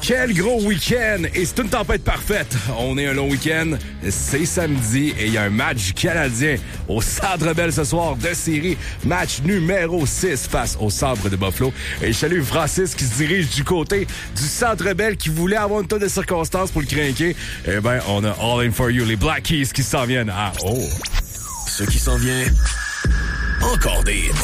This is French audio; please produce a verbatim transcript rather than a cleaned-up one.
Quel gros week-end! Et c'est une tempête parfaite. On est un long week-end, c'est samedi et il y a un match canadien au Centre Bell ce soir de série. Match numéro six face au Centre de Buffalo. Et je salue Francis qui se dirige du côté du Centre Bell qui voulait avoir une tonne de circonstances pour le craquer. Eh ben, on a All In For You, les Black Keys qui s'en viennent. Ah, oh! Ce qui s'en vient, encore des